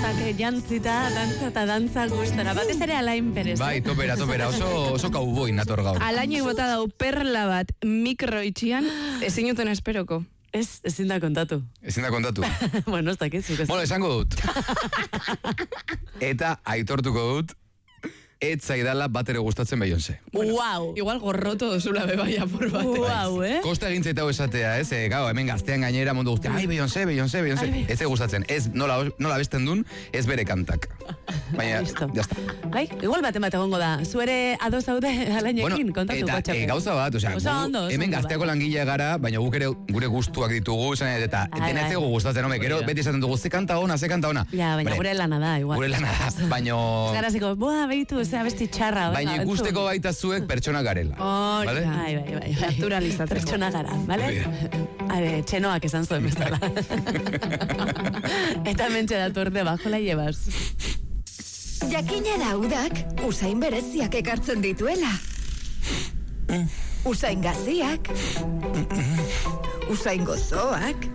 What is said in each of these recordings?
Perlak jantzita, dantza gustora. Batez ere Alain Perez. Bai, topera, oso kauboi nator gaur. Alainek bota dau perla bat mikroitxian, ezin duten esperoko. Ezin da kontatu. Bueno, ez dakit. Bueno, esango dut. Eta aitortuko dut, ez zaidala bat ere gustatzen Beyoncé. Wow. Igual gorroto dozula bebai apur bat. Wow, Kosta egin zaitau esatea, ez? Gau, hemen gaztean gainera mundu guztia, ai, Beyoncé. Ez gustatzen, ez nola besten dun, ez bere kantak. Baina, jazta. Bai, igual bat egongo da. Zuere ados zaude Alainekin, kontatu eta gauza bat, hemen gazteako langilea gara, baina guk ere gure gustuak ditugu, eta dena ez egu gustatzen, gero beti esaten dugu, ze kanta ona. Ja, baina gure lana da, igual. Gure lana da, baina... Garaziko, behitu, abesti txarra. Baina ikusteko baita zuek pertsona garela. Bai. Naturalizatzen. Pertsona gara, bale? Txenoak esan zuen bezala. Eta mentxe dator debajo la llevas. Jakina da udak, usain bereziak ekartzen dituela. Usain gaziak. Usain gozoak.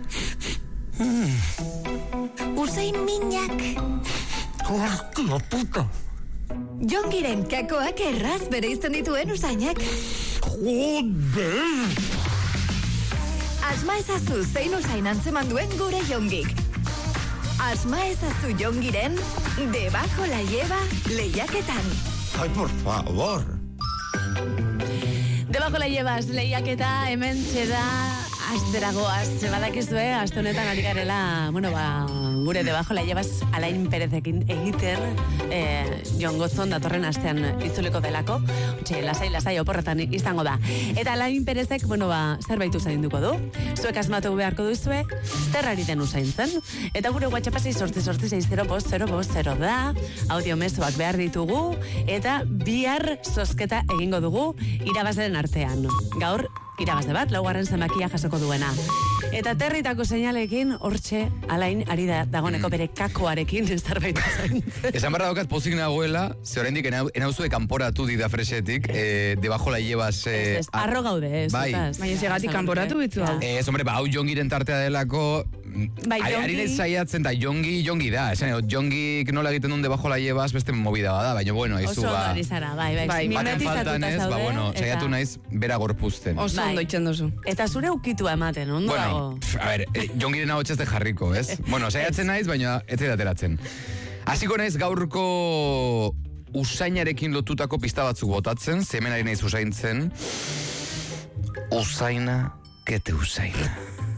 Usain minak. Hostia puta. Jongiren kakoak erraz bereizten dituen usainak. Joder! Asma ezazu zein usain antzeman duen gure Jongik. Asma ezazu Jongiren debajo la lleva lehiaketan. Ay, por favor. Debajo la llevas lehiaketa hemen txeda asteragoaz. Badakizue, aste honetan ari garela, gure debajo la llevas Alain Perezekin egiten, Jon Gozon datorren astean itzuliko delako. Lasai oporretan izango da. Eta Alain Perezek, zerbait usainduko du. Zuek asmatu beharko duzue, zer ari den usaintzen. Eta gure WhatsApp 688605050 da, audio mezuak behar ditugu, eta bihar zozketa egingo dugu irabazaren artean. Gaur, irabazde bat, laugarren zenbakia jasoko duena. Eta territako seinalekin, hortxe, Alain, ari dagoneko bere kakoarekin zerbait zaintzen. Esan barra daukat pozik nagoela, ze oraindik enauzue kanporatu dida fresetik, debajo la llevas... Arro gaude, ez. Bai. Baina segatik kanporatu bitu hau. Ez, hombre, hau Jongiren tartea delako... Ari nahi zaiatzen da, Jongi da. Jongik nola egiten duen debajo la llevas, beste movida bada, baina bueno, izu oso ari zara, bai. Baten faltan ez, saiatu naiz, bera gorpuzten. Oso ondo itxen duzu. Eta zure ukitua ematen, ondo dago? A ver, Jongiren hau txezte jarriko, ez? Bueno, saiatzen naiz, baina ez zidateratzen. Hasiko naiz gaurko usainarekin lotutako pista batzuk botatzen, zemen ari naiz usaintzen. Usaina, kete usaina.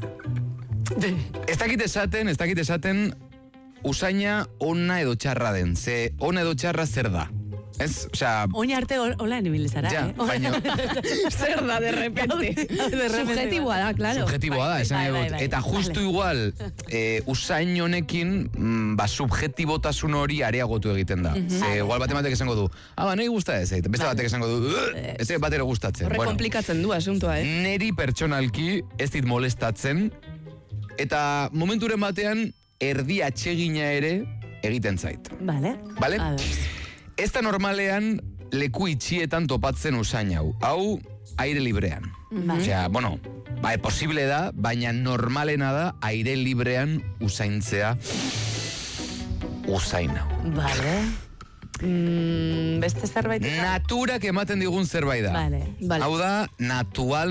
Ez dakit esaten usaina ona edo txarra den. Ze ona edo txarra zer da. Ez, osea... Oin arte hola enibilizara, ja, baina... Zer da, de repente. Subjetiboa da, claro. Subjetiboa da, esan egot. Eta justu igual, usain honekin, subjetibotasun hori areagotu egiten da. Ze, igual batek esango du, nahi gusta ez, beste batek esango du, ez batera gustatzen. Horre komplikatzen du asuntoa, Neri pertsonalki ez dit molestatzen, eta momenturen batean, erdi atsegina ere egiten zait. Vale. Ez da normalean leku itxietan topatzen usain hau. Hau, aire librean. Osea, posible da, baina normalena da aire librean usaintzea usain hau. Vale. Beste zerbait? Naturak ematen digun zerbait da. Vale. Hau da, natural.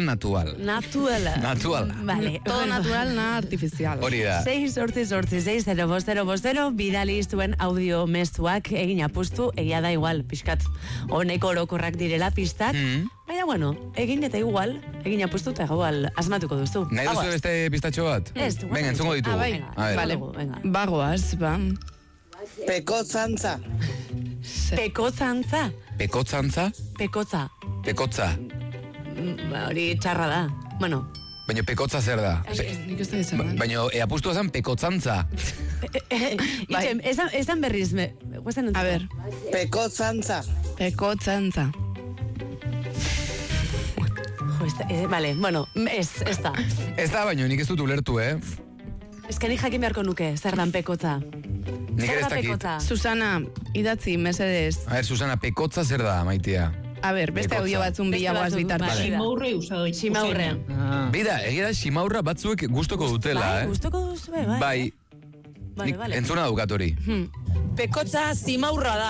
Vale. Todo natural, nada artificial. Hori da. 688605050 bidali zuen audio mezuak egin apustu, egia da igual, pixkat, honeko orokorrak direla pistak, baina egin eta igual, egin apustu eta igual asmatuko duzu. Nahi duzu beste pistatxo bat? Ez. Venga, entzungo ditugu. Vale. Bagoaz, ba. Pekotzantza. Pekotzantza? Pekotzantza? Pekotza. Hori txarra da. Baina pekotza zer da? Nik ez da izan. Baina apustu ezan pekotzantza. Esan berriz. A ver. Pekotzantza. Vale, ez da. Ez da, baina nik ez dut ulertu, Ez que nik jakin beharko nuke, zer dan pekotza. Nik ere ez dakit. Susana, idatzi, mesedez. A ver, Susana, pekotza zer da, Maitia? A ver, beste audio batzun bilagoaz bitartu. Ximaurre usado. Ximaurre. Bida, egia da ximaurra batzuek gustoko dutela, Bai, gustoko duzue, bai. Bai, Nik entzuna daukat hori. Pekotza zimaurra da.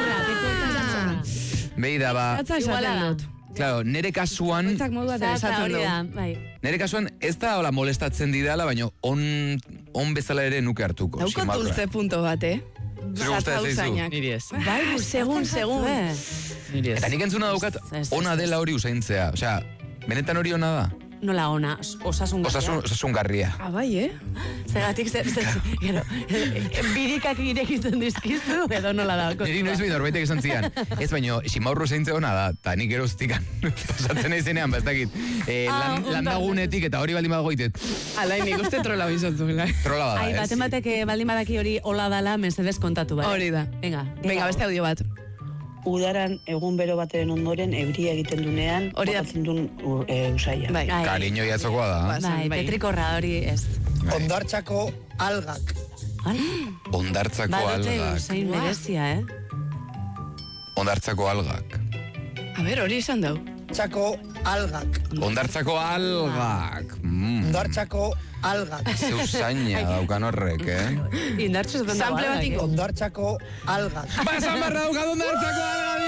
Beida, ba, Zatza esaten dut. claro, nere kasuan, Bakoitzak modu bat esaten du. Bai. nere kasuan ez da hola molestatzen didala, baina on bezala ere nuke hartuko. Dauko zimaurra. dulce punto bat, Zure gustatzen zaizu? Zauzainak. Niri ez. Bai, segun. Niri ez. Eta nik entzuna daukat, Ez. ona dela hori usaintzea. Osea, benetan hori ona da? Nola ona, Osasungarria. Ah, bai, Zegatik, gero, birikak irekitzen dizkizu, edo nola da. Niri noiz behin norbaitek esan zian. Ez baino, simaurro zaintze ona da, eta nik eroztikan pasatzen aizenean, ez dakit. Landagunetik eta hori baldin badago itet. Alain, nik uste trola bizotzuela. Trola bada, Ai, ez? baten batek baldin badaki hori hola dala, mesedez kontatu, bai. Hori da. Venga, Venga, beste audio bat. Udaran egun bero bateren ondoren euria egiten dunean, Hori da. botatzen duen usaia. Bai. Kariño jatzokoa da. Bai, petrikorra hori ez. Ondartzako algak. Ondartzako Badote algak. usain berezia, Ondartzako algak. A ber, hori izan dau. Txako algak. Ondartzako algak. Ondartzako algak. Ze usaina daukan horrek, Indartxo zaten dago. Sample batiko. Ondartzako algak. Basan barra daukat ondartzako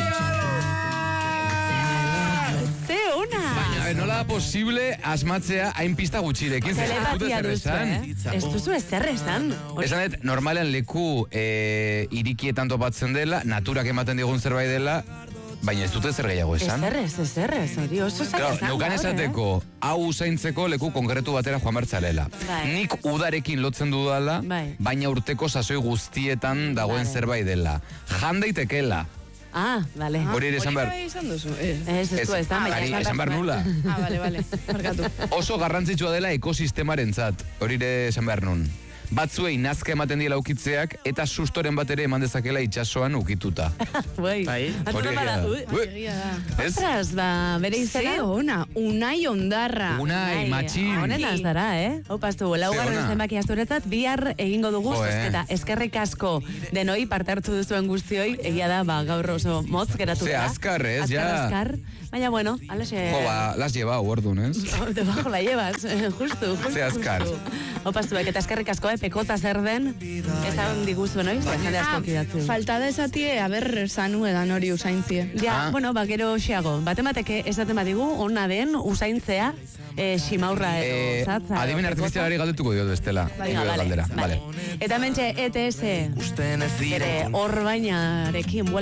Ze ona! Baina, nola da posible asmatzea hain pista gutxirekin? Ze ez dut Telepatia ezer duzu, esan. Ez duzu ezer esan. Esan dut, normalean leku irikietan topatzen dela, naturak ematen digun zerbait dela, baina ez dute zer gehiago esan. Ezer ez, hori oso zaila Claro, esan. neukan esateko, hau usaintzeko leku konkretu batera joan bertzalela. Bai. Nik udarekin lotzen dudala, Bai. baina urteko sasoi guztietan dagoen Vale. zerbait dela. Jan daitekela. Ah, bale. Hori ere esan behar. Hori bai izan duzu. Ez du, ez da, baina Ari, esan behar nula. Ah, bale, markatu. Oso garrantzitsua dela ekosistemarentzat. Hori ere esan behar nun. Batzuei nazka ematen diela ukitzeak, eta sustoren bat ere eman dezakela itsasoan ukituta. Bai. Bai. Hori Atzuna bada, egia da. Egia da. Ez? Ostras, ba, bere Ze izena. ona, Unai Ondarra. Unai, matxin. Honen azdara, Opaztu, laugarren ona. zenbaki asturetzat, bihar egingo dugu Jo, zozketa. Eskerrik asko denoi parte hartu duzuen guztioi, egia da, ba, gaur oso motz geratu Ze da. azkar, ez, ja. Azkar. Baina, bueno, alaxe... Jo, ba, las llevau, ordun, ez? Debajo la llevas, justu. Ze azkar. Opaztu, eta eskerrik asko, pekota zer den, esan diguzu, noiz? Jende asko kidatzen. Falta da esatie, aber sanu edan hori usaintzie. Ja, bueno, gero xeago. Baten bateke esaten badigu, ona den usaintzea, simaurra edo zatza. Adimen edo artifizialari galdetuko diot bestela. Venga, Galdera. vale. Eta mentxe, ETS, ere orbainarekin